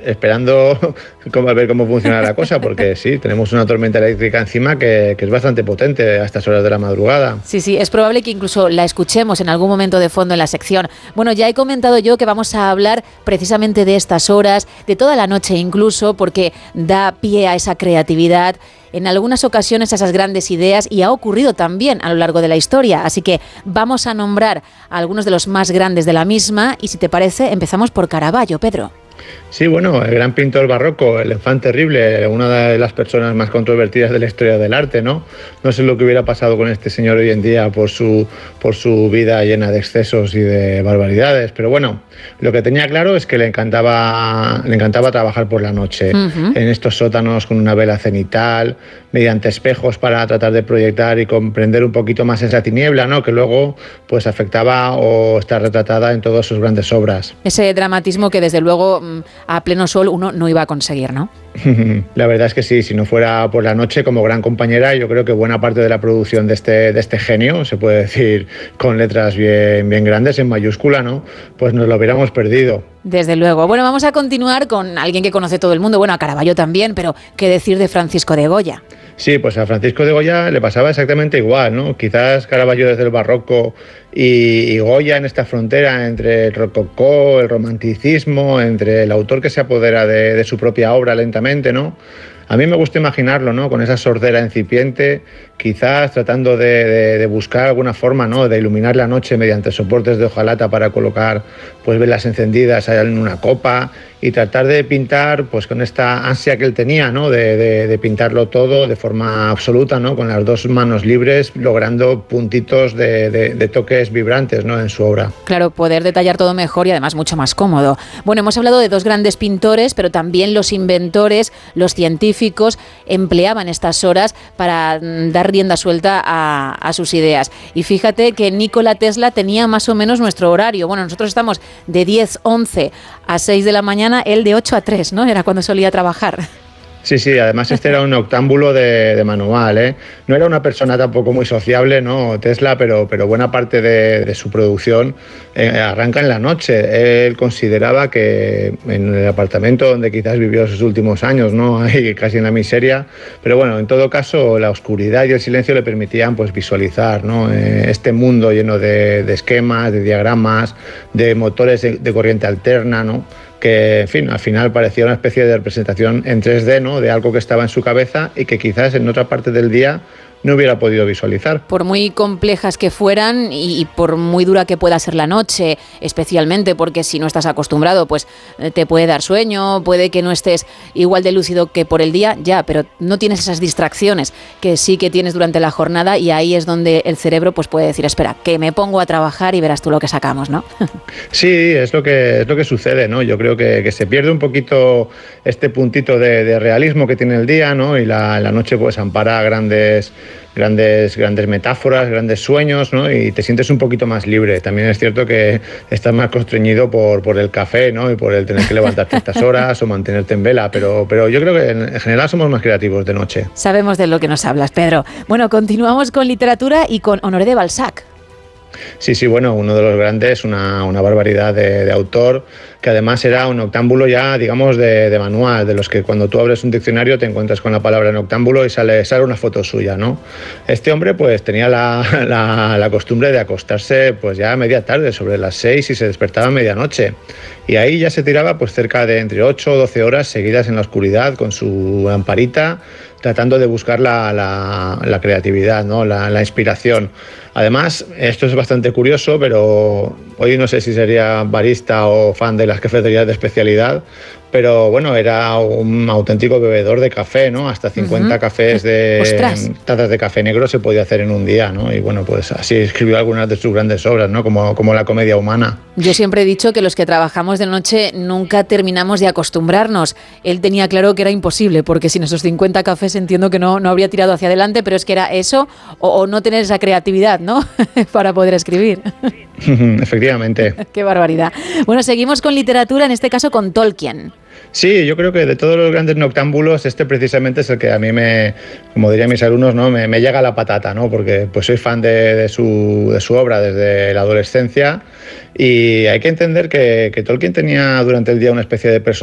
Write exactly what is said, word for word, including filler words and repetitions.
esperando cómo, a ver cómo funciona la cosa, porque sí, tenemos una tormenta eléctrica encima que, que es bastante potente a estas horas de la madrugada. Sí, sí, es probable que incluso la escuchemos en algún momento de fondo en la sección. Bueno, ya he comentado yo que vamos a hablar precisamente de estas horas, de toda la noche incluso, porque da pie a esa creatividad, en algunas ocasiones a esas grandes ideas, y ha ocurrido también a lo largo de la historia. Así que vamos a nombrar a algunos de los más grandes de la misma y, si te parece, empezamos por Caravaggio, Pedro. Sí, bueno, el gran pintor barroco, el Enfant Terrible, una de las personas más controvertidas de la historia del arte, ¿no? No sé lo que hubiera pasado con este señor hoy en día por su, por su vida llena de excesos y de barbaridades, pero bueno, lo que tenía claro es que le encantaba, le encantaba trabajar por la noche, uh-huh. en estos sótanos con una vela cenital, mediante espejos para tratar de proyectar y comprender un poquito más esa tiniebla, ¿no? Que luego pues afectaba o está retratada en todas sus grandes obras. Ese dramatismo que desde luego a pleno sol uno no iba a conseguir, ¿no? La verdad es que sí, si no fuera por la noche como gran compañera, yo creo que buena parte de la producción de este, de este genio, se puede decir con letras bien, bien grandes, en mayúscula, ¿no? Pues nos lo hubiéramos perdido. Desde luego. Bueno, vamos a continuar con alguien que conoce todo el mundo, bueno, a Caravaggio también, pero ¿qué decir de Francisco de Goya? Sí, pues a Francisco de Goya le pasaba exactamente igual, ¿no? Quizás Caravaggio desde el barroco y, y Goya en esta frontera entre el rococó, el romanticismo, entre el autor que se apodera de, de su propia obra lentamente, ¿no? A mí me gusta imaginarlo, ¿no? Con esa sordera incipiente, quizás tratando de, de, de buscar alguna forma, ¿no? De iluminar la noche mediante soportes de hojalata para colocar pues velas encendidas en una copa y tratar de pintar pues con esta ansia que él tenía, ¿no? De, de, de pintarlo todo de forma absoluta, ¿no? Con las dos manos libres, logrando puntitos de, de, de toques vibrantes, ¿no? En su obra. Claro, poder detallar todo mejor y además mucho más cómodo. Bueno, hemos hablado de dos grandes pintores, pero también los inventores, los científicos empleaban estas horas para dar rienda suelta a, a sus ideas. Y fíjate que Nikola Tesla tenía más o menos nuestro horario. Bueno, nosotros estamos de diez, once a seis de la mañana, él de ocho a tres, ¿no? Era cuando solía trabajar. Sí, sí, además este era un octámbulo de, de manual, ¿eh? No era una persona tampoco muy sociable, ¿no? Tesla, pero, pero buena parte de, de su producción eh, arranca en la noche. Él consideraba que en el apartamento donde quizás vivió sus últimos años, ¿no? Ahí casi en la miseria, pero bueno, en todo caso la oscuridad y el silencio le permitían pues visualizar, ¿no? Eh, este mundo lleno de, de esquemas, de diagramas, de motores de, de corriente alterna, ¿no? Que, en fin, al final parecía una especie de representación en tres D, ¿no? De algo que estaba en su cabeza y que quizás en otra parte del día no hubiera podido visualizar. Por muy complejas que fueran y, y por muy dura que pueda ser la noche, especialmente porque si no estás acostumbrado, pues te puede dar sueño, puede que no estés igual de lúcido que por el día, ya, pero no tienes esas distracciones que sí que tienes durante la jornada y ahí es donde el cerebro pues puede decir, espera, que me pongo a trabajar y verás tú lo que sacamos, ¿no? Sí, es lo que, es lo que sucede, ¿no? Yo creo que, que se pierde un poquito este puntito de, de realismo que tiene el día, ¿no? Y la, la noche pues ampara grandes... Grandes, grandes metáforas, grandes sueños, ¿no? Y te sientes un poquito más libre. También es cierto que estás más constreñido por, por el café, ¿no? Y por el tener que levantarte estas horas o mantenerte en vela, pero, pero yo creo que en general somos más creativos de noche. Sabemos de lo que nos hablas, Pedro. Bueno, continuamos con literatura y con Honoré de Balzac. Sí, sí, bueno, uno de los grandes, una, una barbaridad de, de autor, que además era un octámbulo ya, digamos, de, de manual, de los que cuando tú abres un diccionario te encuentras con la palabra en octámbulo y sale, sale una foto suya, ¿no? Este hombre pues tenía la, la, la costumbre de acostarse pues ya a media tarde, sobre las seis, y se despertaba a medianoche. Y ahí ya se tiraba pues cerca de entre ocho o doce horas seguidas en la oscuridad con su lamparita, tratando de buscar la, la, la creatividad, ¿no? la, la inspiración. Además, esto es bastante curioso, pero hoy no sé si sería barista o fan de las cafeterías de especialidad, pero bueno, era un auténtico bebedor de café, ¿no? Hasta cincuenta uh-huh. cafés de ¡Ostras! Tazas de café negro se podía hacer en un día, ¿no? Y bueno, pues así escribió algunas de sus grandes obras, ¿no? Como, como La comedia humana. Yo siempre he dicho que los que trabajamos de noche nunca terminamos de acostumbrarnos. Él tenía claro que era imposible, porque sin esos cincuenta cafés entiendo que no, no habría tirado hacia adelante, pero es que era eso o, o no tener esa creatividad, ¿no? Para poder escribir. Efectivamente. Qué barbaridad. Bueno, seguimos con literatura, en este caso con Tolkien. Sí, yo creo que de todos los grandes noctámbulos, este precisamente es el que a mí me, como dirían mis alumnos, ¿no? me, me llega a la patata, ¿no? Porque pues soy fan de, de, su, de su obra desde la adolescencia y hay que entender que, que Tolkien tenía durante el día una especie de personalidad